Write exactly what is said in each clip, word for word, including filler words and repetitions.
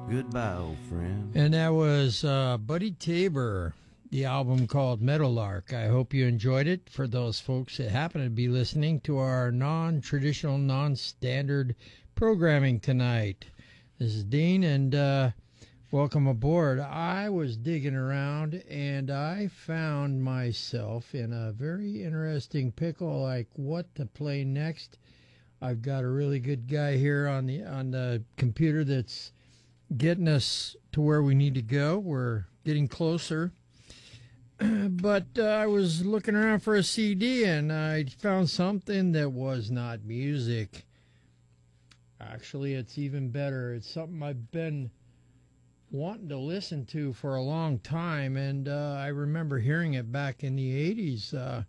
Goodbye, old friend. And that was uh, Buddy Tabor, the album called Meadowlark. I hope you enjoyed it. For those folks that happen to be listening to our non-traditional, non-standard programming tonight. This is Dean, and uh, welcome aboard. I was digging around, and I found myself in a very interesting pickle, like what to play next. I've got a really good guy here on the on the computer that's getting us to where we need to go. We're getting closer. But uh, I was looking around for a C D, and I found something that was not music. Actually, it's even better. It's something I've been wanting to listen to for a long time, and uh, I remember hearing it back in the eighties. Uh,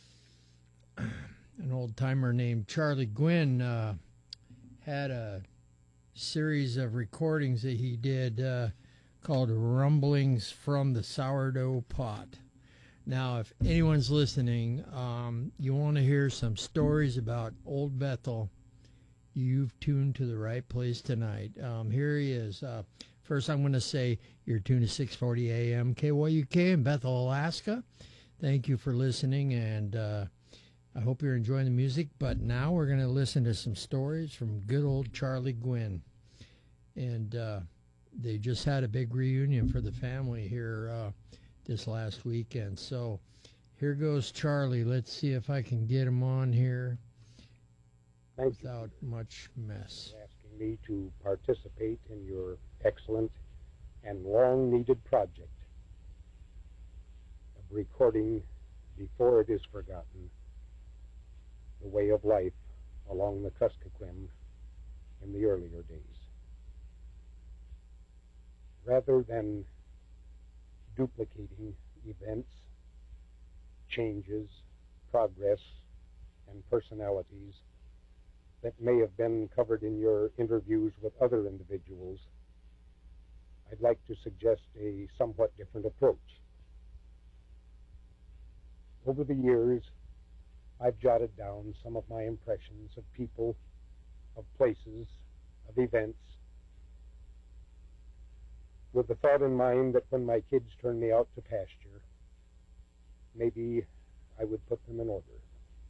an old-timer named Charlie Gwynn uh, had a series of recordings that he did uh, called Rumblings from the Sourdough Pot. Now, if anyone's listening, um, you want to hear some stories about Old Bethel, you've tuned to the right place tonight. Um, here he is. Uh, first, I'm going to say you're tuned to six forty A M K Y U K in Bethel, Alaska. Thank you for listening, and uh, I hope you're enjoying the music. But now we're going to listen to some stories from good old Charlie Gwynn. And uh, they just had a big reunion for the family here uh, this last weekend. So here goes Charlie. Let's see if I can get him on here Thank without you much mess. for asking me to participate in your excellent and long-needed project of recording before it is forgotten the way of life along the Kuskokwim in the earlier days. Rather than duplicating events, changes, progress, and personalities that may have been covered in your interviews with other individuals, I'd like to suggest a somewhat different approach. Over the years, I've jotted down some of my impressions of people, of places, of events, with the thought in mind that when my kids turn me out to pasture, maybe I would put them in order.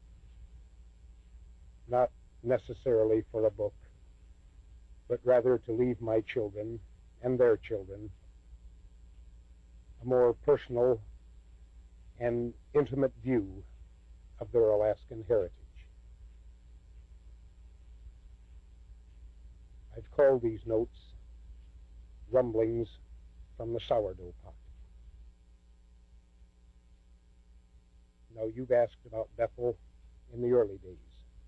Not necessarily for a book, but rather to leave my children and their children a more personal and intimate view of their Alaskan heritage. I've called these notes Rumblings from the Sourdough Pot. Now, you've asked about Bethel in the early days.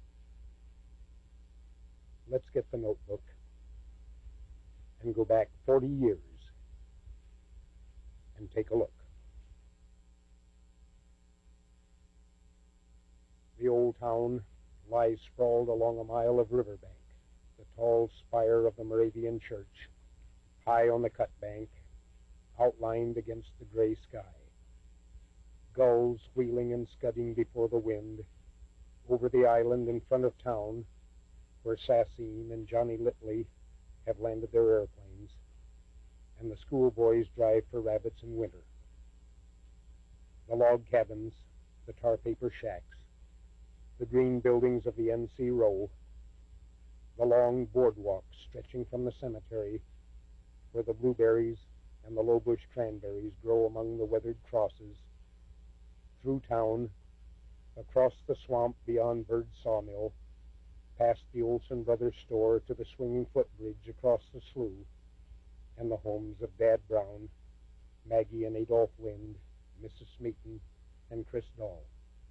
Let's get the notebook and go back forty years and take a look. The old town lies sprawled along a mile of riverbank, the tall spire of the Moravian church, high on the cut bank, outlined against the gray sky. Gulls wheeling and scudding before the wind, over the island in front of town, where Sassine and Johnny Litley have landed their airplanes, and the schoolboys drive for rabbits in winter. The log cabins, the tar paper shacks, the green buildings of the N C Row, the long boardwalks stretching from the cemetery, where the blueberries and the low-bush cranberries grow among the weathered crosses, through town, across the swamp beyond Bird's sawmill, past the Olson Brothers store to the swinging footbridge across the slough, and the homes of Dad Brown, Maggie and Adolph Wind, Missus Smeaton, and Chris Dahl.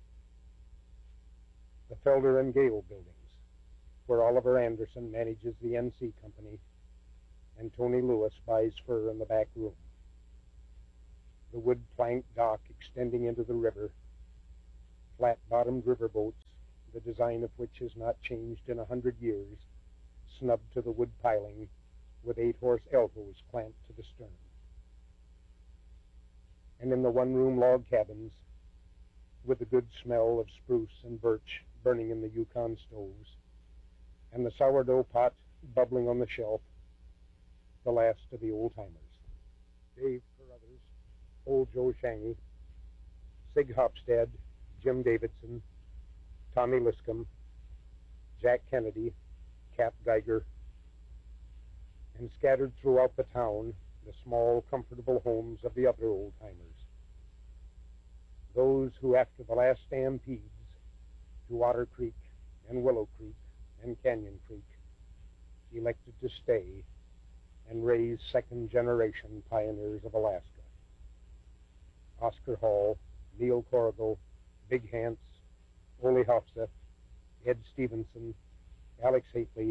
The Felder and Gale buildings, where Oliver Anderson manages the N C Company, and Tony Lewis buys fur in the back room. The wood plank dock extending into the river, flat-bottomed riverboats, the design of which has not changed in a hundred years, snubbed to the wood piling, with eight-horse elbows clamped to the stern. And in the one-room log cabins, with the good smell of spruce and birch burning in the Yukon stoves, and the sourdough pot bubbling on the shelf, the last of the old-timers. Dave Carruthers, Old Joe Shangy, Sig Hopstad, Jim Davidson, Tommy Liscombe, Jack Kennedy, Cap Geiger, and scattered throughout the town, the small, comfortable homes of the other old-timers. Those who, after the last stampedes to Otter Creek and Willow Creek and Canyon Creek, elected to stay and raise second-generation pioneers of Alaska. Oscar Hall, Neil Corrigal, Big Hance, Ole Hofse, Ed Stevenson, Alex Hately,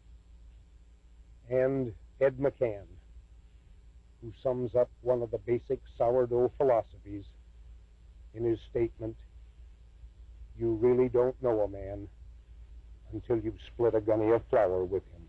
and Ed McCann, who sums up one of the basic sourdough philosophies in his statement, "You really don't know a man until you've split a gunny of flour with him."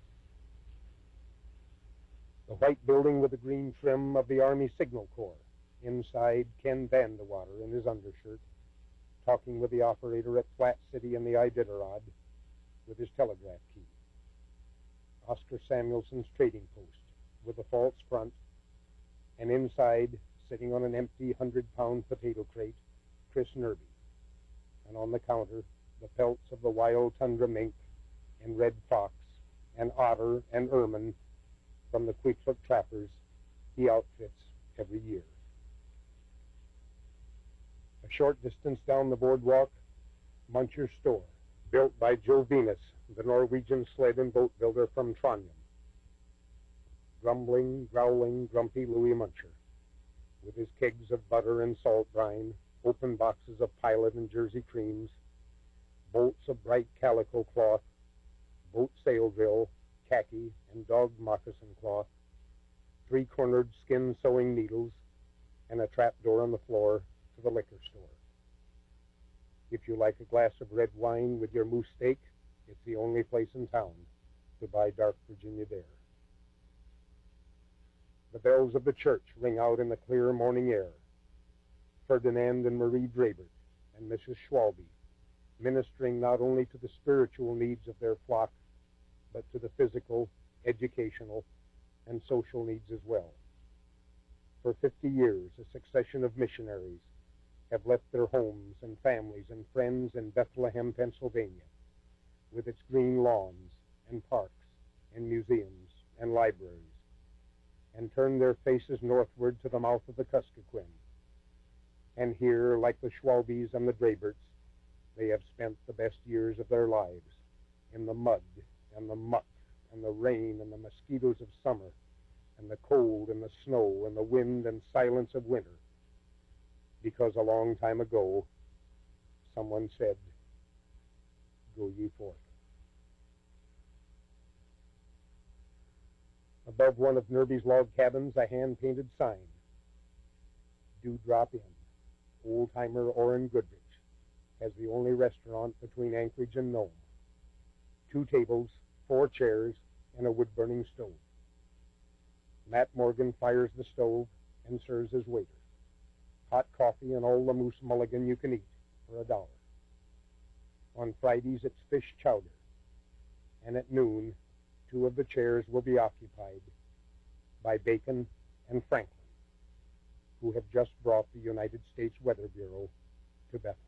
The white building with the green trim of the Army Signal Corps. Inside, Ken Vandewater in his undershirt, talking with the operator at Flat City in the Iditarod with his telegraph key. Oscar Samuelson's trading post with a false front, and inside, sitting on an empty hundred-pound potato crate, Chris Nerby. And on the counter, the pelts of the wild tundra mink and red fox and otter and ermine from the Kwikset trappers he outfits every year. A short distance down the boardwalk, Muncher's store, built by Joe Venus, the Norwegian sled and boat builder from Trondheim. Grumbling, growling, grumpy Louis Muncher, with his kegs of butter and salt brine, open boxes of Pilot and Jersey creams, bolts of bright calico cloth, boat sail drill, khaki, and dog moccasin cloth, three-cornered skin sewing needles, and a trap door on the floor to the liquor store. If you like a glass of red wine with your moose steak, it's the only place in town to buy dark Virginia Dare. The bells of the church ring out in the clear morning air. Ferdinand and Marie Drabert and Missus Schwalbe, ministering not only to the spiritual needs of their flock, but to the physical, educational, and social needs as well. For fifty years, a succession of missionaries have left their homes and families and friends in Bethlehem, Pennsylvania, with its green lawns and parks and museums and libraries, and turned their faces northward to the mouth of the Kuskokwim. And here, like the Schwalbes and the Draberts, they have spent the best years of their lives in the mud and the muck and the rain and the mosquitoes of summer and the cold and the snow and the wind and silence of winter, because a long time ago someone said, "Go ye forth." Above one of Nerby's log cabins, a hand-painted sign, "Do drop in. Old-timer Orrin Goodrich has the only restaurant between Anchorage and Nome. Two tables, four chairs, and a wood-burning stove. Matt Morgan fires the stove and serves as waiter. Hot coffee and all the moose mulligan you can eat for a dollar. On Fridays, it's fish chowder. And at noon, two of the chairs will be occupied by Bacon and Franklin, who have just brought the United States Weather Bureau to Bethel.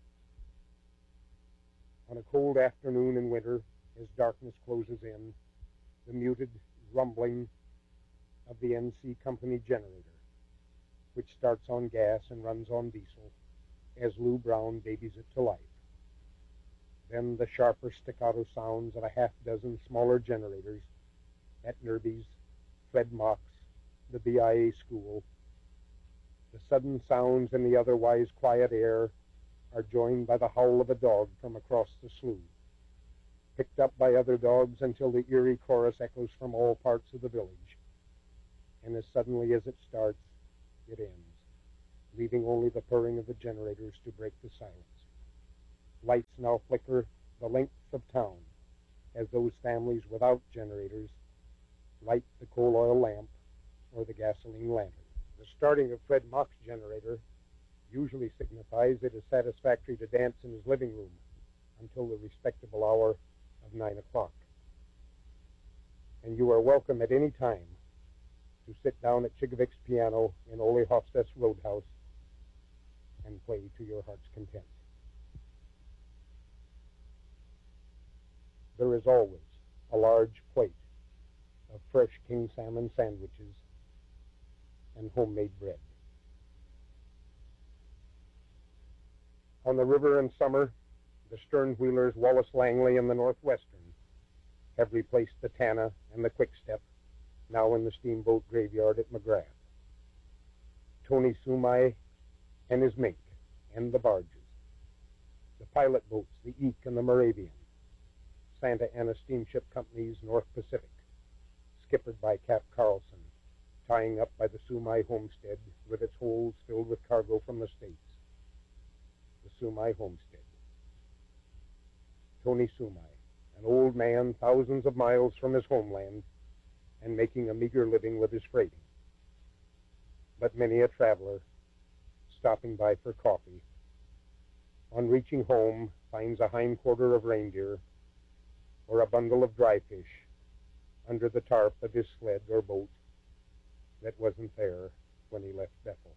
On a cold afternoon in winter, as darkness closes in, the muted rumbling of the N C Company generator, which starts on gas and runs on diesel, as Lou Brown babies it to life. Then the sharper staccato sounds of a half dozen smaller generators at Nerby's, Fred Mock's, the B I A school. The sudden sounds in the otherwise quiet air are joined by the howl of a dog from across the slough, picked up by other dogs until the eerie chorus echoes from all parts of the village. And as suddenly as it starts, it ends, leaving only the purring of the generators to break the silence. Lights now flicker the length of town as those families without generators light the coal oil lamp or the gasoline lantern. The starting of Fred Mock's generator usually signifies it is satisfactory to dance in his living room until the respectable hour of nine o'clock. and you are welcome at any time to sit down at Chigovik's piano in Ole Hofstad's Roadhouse and play to your heart's content. There is always a large plate of fresh king salmon sandwiches and homemade bread. On the river in summer, the stern-wheelers Wallace Langley and the Northwestern have replaced the Tana and the Quickstep, now in the steamboat graveyard at McGrath. Tony Sumai and his mink and the barges, the pilot boats, the Eek and the Moravian, Santa Ana Steamship Company's North Pacific, skippered by Cap Carlson, tying up by the Sumai homestead with its holds filled with cargo from the States. The Sumai homestead. Tony Sumai, an old man thousands of miles from his homeland and making a meager living with his freighting. But many a traveler, stopping by for coffee, on reaching home finds a hindquarter of reindeer or a bundle of dry fish under the tarp of his sled or boat that wasn't there when he left Bethel.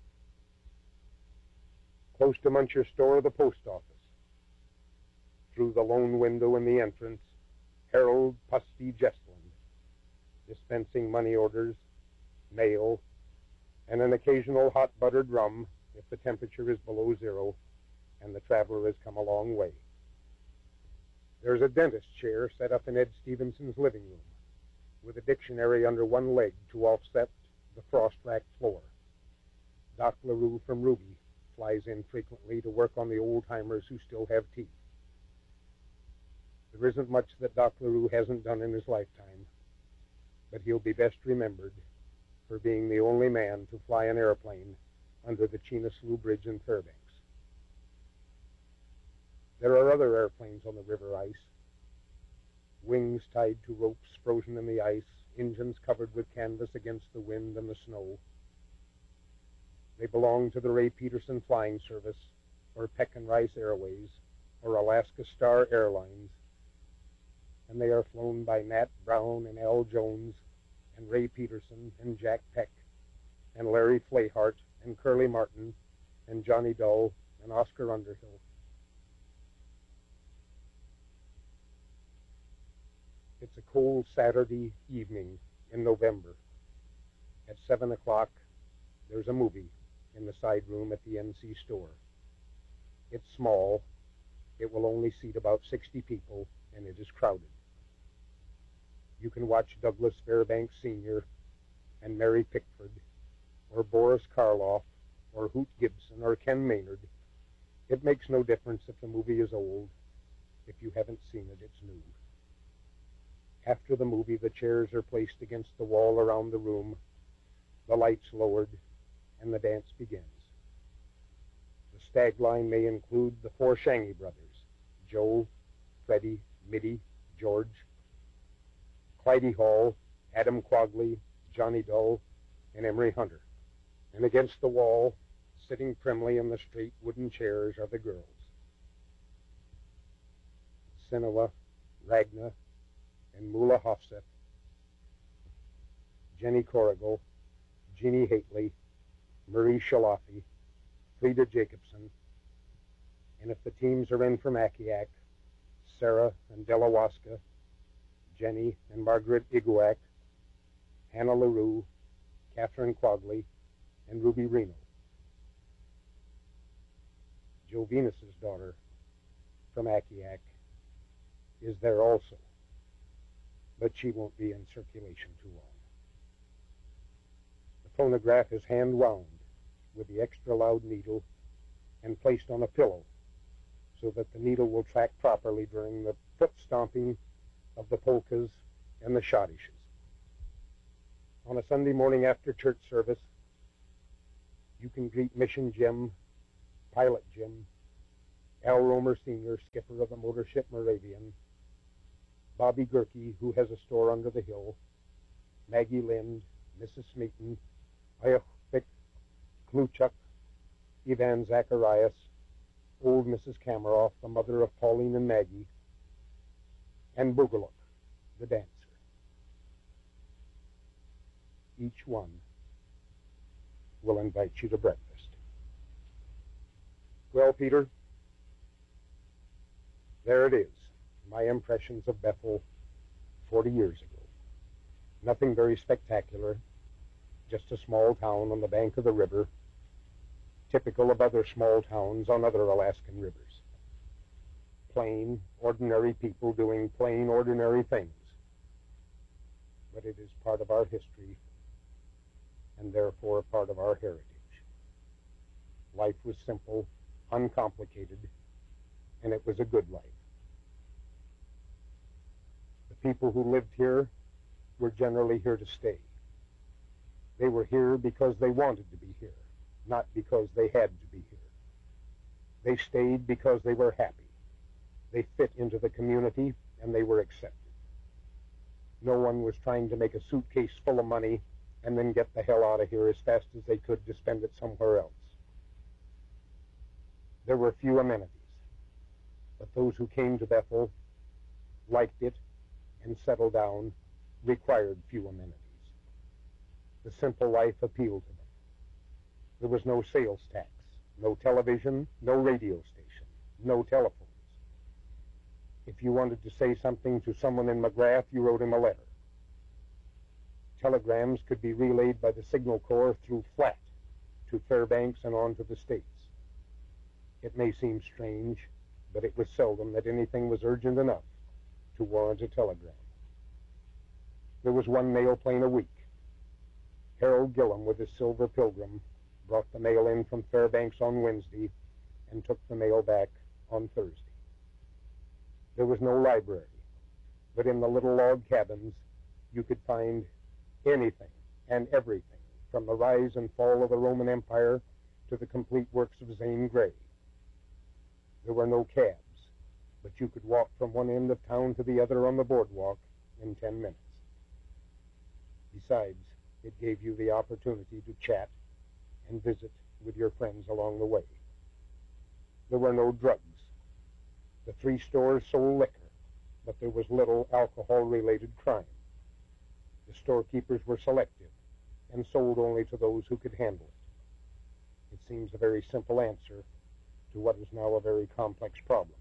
Close to Muncher's store, the post office. Through the lone window in the entrance, Harold Pusty Jesland, dispensing money orders, mail, and an occasional hot buttered rum if the temperature is below zero and the traveler has come a long way. There's a dentist chair set up in Ed Stevenson's living room, with a dictionary under one leg to offset the frost-racked floor. Doc LaRue from Ruby flies in frequently to work on the old-timers who still have teeth. There isn't much that Doc LaRue hasn't done in his lifetime, but he'll be best remembered for being the only man to fly an airplane under the Chena Slough Bridge in Fairbanks. There are other airplanes on the river ice, wings tied to ropes frozen in the ice, engines covered with canvas against the wind and the snow. They belong to the Ray Peterson Flying Service, or Peck and Rice Airways, or Alaska Star Airlines, and they are flown by Nat Brown and Al Jones and Ray Peterson and Jack Peck and Larry Flahart and Curly Martin and Johnny Dull and Oscar Underhill. It's a cold Saturday evening in November. At seven o'clock, there's a movie in the side room at the N C store. It's small. It will only seat about sixty people, and it is crowded. You can watch Douglas Fairbanks Senior and Mary Pickford, or Boris Karloff, or Hoot Gibson, or Ken Maynard. It makes no difference if the movie is old. If you haven't seen it, it's new. After the movie, the chairs are placed against the wall around the room, the lights lowered, and the dance begins. The stag line may include the four Shangy brothers, Joe, Freddie, Mitty, George, Clyde Hall, Adam Quagley, Johnny Dull, and Emery Hunter. And against the wall, sitting primly in the straight wooden chairs, are the girls. Sinoa, Ragna, and Mula Hofseth, Jenny Corrigal, Jeannie Hately, Marie Shalafi, Frida Jacobson, and if the teams are in from Akiak, Sarah and Delawaska, Jenny and Margaret Iguak, Hannah LaRue, Catherine Quagley, and Ruby Reno. Joe Venus's daughter from Akiak is there also, but she won't be in circulation too long. The phonograph is hand wound with the extra loud needle and placed on a pillow so that the needle will track properly during the foot stomping of the polkas and the schottisches. On a Sunday morning after church service, you can greet Mission Jim, Pilot Jim, Al Romer Senior, skipper of the motor ship Moravian, Bobby Gerke, who has a store under the hill, Maggie Lind, Missus Smeaton, Ayovik, Kluchuk, Ivan Zacharias, old Missus Kameroff, the mother of Pauline and Maggie, and Boogaluk, the dancer. each one will invite you to breakfast. Well, Peter, there it is, my impressions of Bethel forty years ago. Nothing very spectacular, just a small town on the bank of the river, typical of other small towns on other Alaskan rivers. Plain, ordinary people doing plain, ordinary things. But it is part of our history, and therefore part of our heritage. Life was simple, uncomplicated, and it was a good life. The people who lived here were generally here to stay. They were here because they wanted to be here, not because they had to be here. They stayed because they were happy. They fit into the community, and they were accepted. No one was trying to make a suitcase full of money and then get the hell out of here as fast as they could to spend it somewhere else. There were few amenities, but those who came to Bethel liked it and settled down required few amenities. The simple life appealed to them. There was no sales tax, no television, no radio station, no telephones. If you wanted to say something to someone in McGrath, you wrote him a letter. Telegrams could be relayed by the Signal Corps through flat to Fairbanks and on to the States. It may seem strange, but it was seldom that anything was urgent enough to warrant a telegram. There was one mail plane a week. Harold Gillum, with his Silver Pilgrim, brought the mail in from Fairbanks on Wednesday and took the mail back on Thursday. There was no library, but in the little log cabins you could find anything and everything, from the rise and fall of the Roman Empire to the complete works of Zane Grey. There were no cabs, but you could walk from one end of town to the other on the boardwalk in ten minutes. Besides, it gave you the opportunity to chat and visit with your friends along the way. There were no drugs. The three stores sold liquor, but there was little alcohol-related crime. The storekeepers were selective and sold only to those who could handle it. It seems a very simple answer to what is now a very complex problem.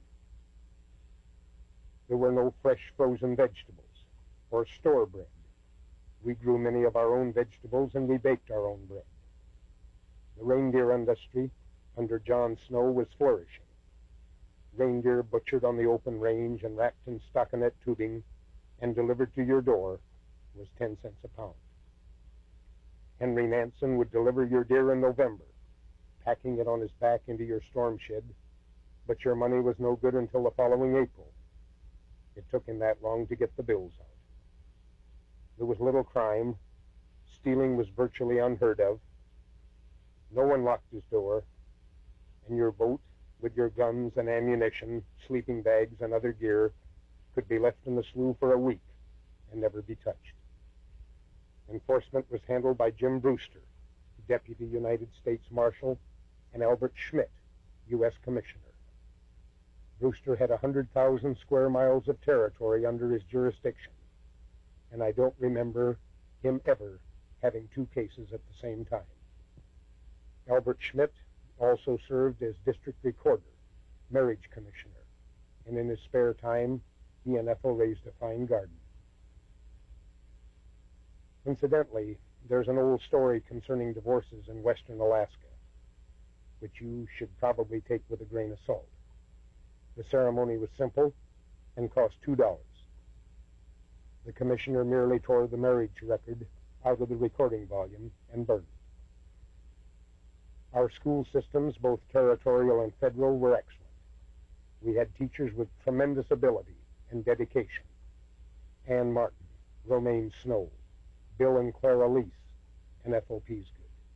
There were no fresh frozen vegetables or store bread. We grew many of our own vegetables and we baked our own bread. The reindeer industry under John Snow was flourishing. Reindeer butchered on the open range and wrapped in stockinette tubing and delivered to your door was ten cents a pound. Henry Nansen would deliver your deer in November, packing it on his back into your storm shed, but your money was no good until the following April. It took him that long to get the bills out. There was little crime. Stealing was virtually unheard of. No one locked his door, and your boat, with your guns and ammunition, sleeping bags, and other gear, could be left in the slough for a week and never be touched. Enforcement was handled by Jim Brewster, Deputy United States Marshal, and Albert Schmidt, U S Commissioner. Brewster had one hundred thousand square miles of territory under his jurisdiction, and I don't remember him ever having two cases at the same time. Albert Schmidt also served as district recorder, marriage commissioner, and in his spare time, he and Ethel raised a fine garden. Incidentally, there's an old story concerning divorces in western Alaska, which you should probably take with a grain of salt. The ceremony was simple and cost two dollars. The commissioner merely tore the marriage record out of the recording volume and burned it. Our school systems, both territorial and federal, were excellent. We had teachers with tremendous ability and dedication. Ann Martin, Romaine Snow, Bill and Clara Lease, and Ethel Peasgood.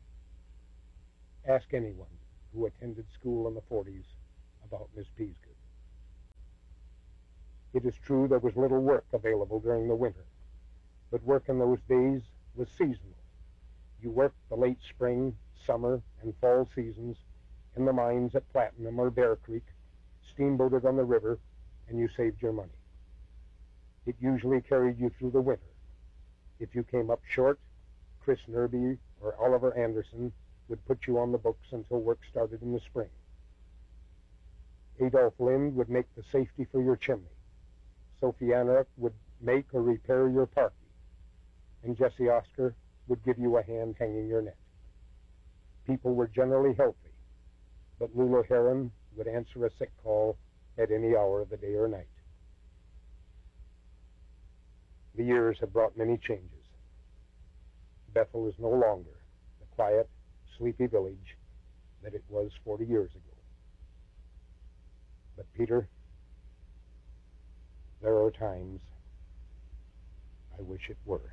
Ask anyone who attended school in the forties about Miss Peasgood. It is true there was little work available during the winter, but work in those days was seasonal. You worked the late spring, summer, and fall seasons in the mines at Platinum or Bear Creek, steamboated on the river, and you saved your money. It usually carried you through the winter. If you came up short, Chris Nerby or Oliver Anderson would put you on the books until work started in the spring. Adolf Lind would make the safety for your chimney. Sophie Anarek would make or repair your parky. And Jesse Oscar would give you a hand hanging your net. People were generally healthy, but Lula Heron would answer a sick call at any hour of the day or night. The years have brought many changes. Bethel is no longer the quiet, sleepy village that it was forty years ago. But Peter, there are times I wish it were.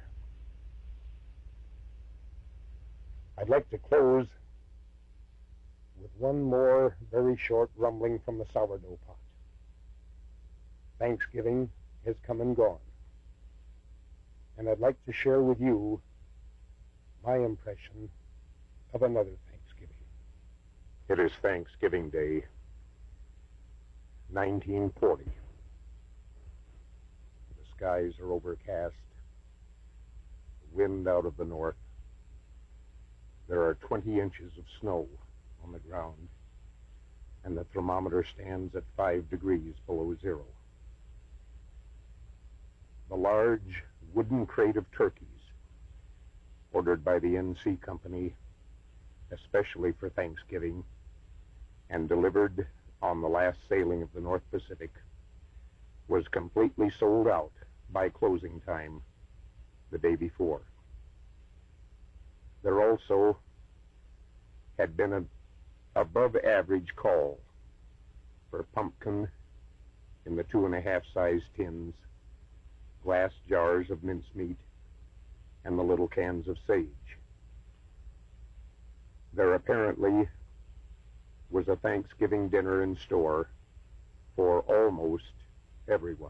I'd like to close with one more very short rumbling from the sourdough pot. Thanksgiving has come and gone, and I'd like to share with you my impression of another Thanksgiving. It is Thanksgiving Day, nineteen forty. The skies are overcast, the wind out of the north. There are twenty inches of snow on the ground, and the thermometer stands at five degrees below zero. The large wooden crate of turkeys, ordered by the N C Company, especially for Thanksgiving, and delivered on the last sailing of the North Pacific, was completely sold out by closing time the day before. There also had been an above-average call for pumpkin in the two and a half size tins, glass jars of mincemeat, and the little cans of sage. There apparently was a Thanksgiving dinner in store for almost everyone.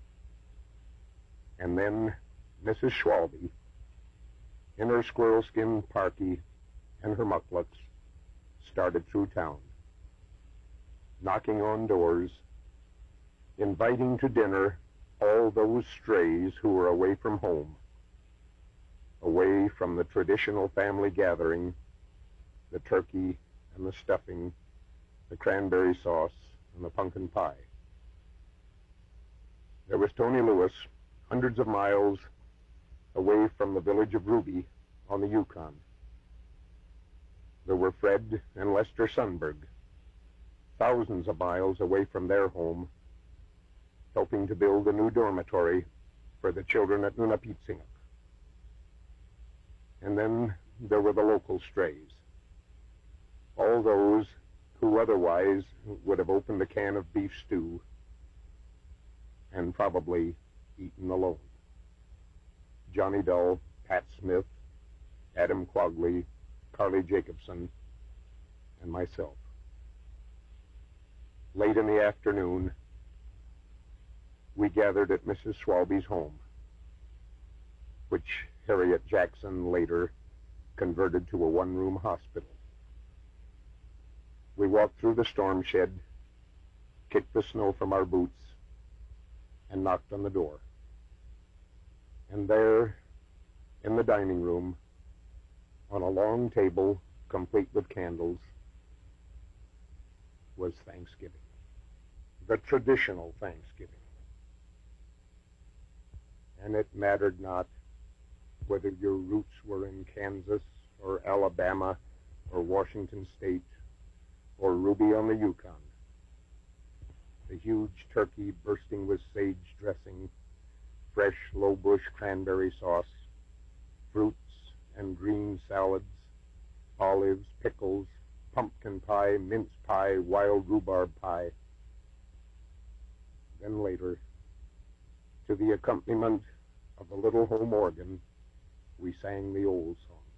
And then Missus Schwalbe, in her squirrel skin parkie and her mucklucks, started through town, knocking on doors, inviting to dinner all those strays who were away from home, away from the traditional family gathering, the turkey and the stuffing, the cranberry sauce, and the pumpkin pie. There was Tony Lewis, hundreds of miles away from the village of Ruby on the Yukon. There were Fred and Lester Sundberg, thousands of miles away from their home, helping to build a new dormitory for the children at Nunapitsinuk. And then there were the local strays, all those who otherwise would have opened a can of beef stew and probably eaten alone. Johnny Dull, Pat Smith, Adam Quagley, Carly Jacobson, and myself. Late in the afternoon, we gathered at Missus Schwalbe's home, which Harriet Jackson later converted to a one-room hospital. We walked through the storm shed, kicked the snow from our boots, and knocked on the door. And there, in the dining room, on a long table complete with candles, was Thanksgiving, the traditional Thanksgiving. And it mattered not whether your roots were in Kansas or Alabama or Washington State or Ruby on the Yukon. The huge turkey bursting with sage dressing, fresh low-bush cranberry sauce, fruits and green salads, olives, pickles, pumpkin pie, mince pie, wild rhubarb pie. Then later, to the accompaniment of the little home organ, we sang the old songs.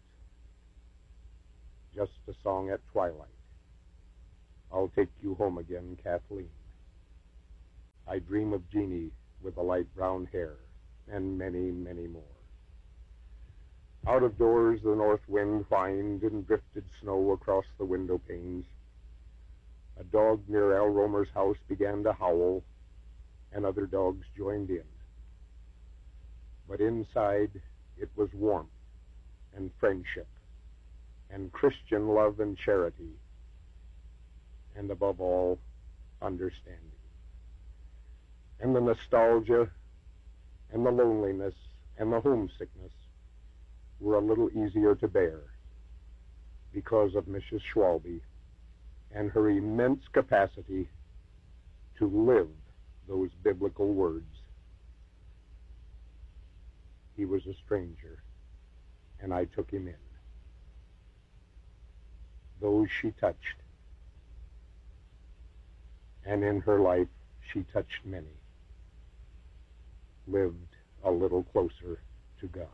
Just a song at twilight. I'll take you home again, Kathleen. I dream of Jeannie with the light brown hair, and many, many more. Out of doors, the north wind whined and drifted snow across the window panes. A dog near Al Romer's house began to howl, and other dogs joined in. But inside, it was warmth and friendship and Christian love and charity, and above all, understanding. And the nostalgia and the loneliness and the homesickness were a little easier to bear because of Missus Schwalbe and her immense capacity to live those biblical words. He was a stranger, and I took him in. Those she touched, and in her life she touched many, lived a little closer to God.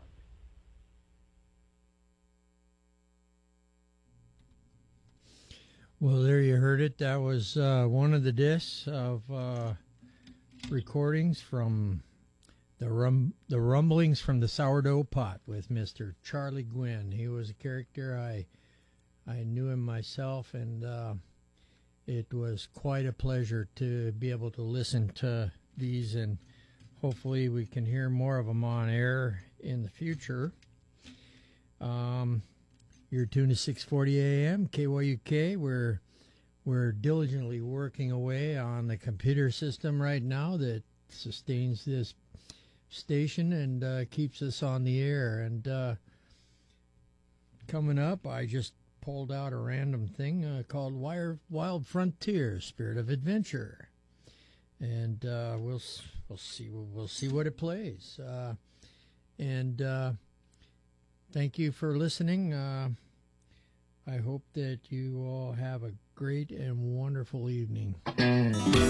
Well, there you heard it. That was uh, one of the discs of uh, recordings from the rum the rumblings from the sourdough pot with Mister Charlie Gwynn. He was a character. I I knew him myself, and uh, it was quite a pleasure to be able to listen to these, and hopefully we can hear more of them on air in the future. Um, you're tuned to six forty A M K Y U K. We're we're diligently working away on the computer system right now that sustains this station and uh, keeps us on the air. And uh, coming up, I just pulled out a random thing uh, called Wire, Wild Frontier, Spirit of Adventure, and uh, we'll we'll see we'll see what it plays. Uh, and uh, thank you for listening. Uh, I hope that you all have a great and wonderful evening.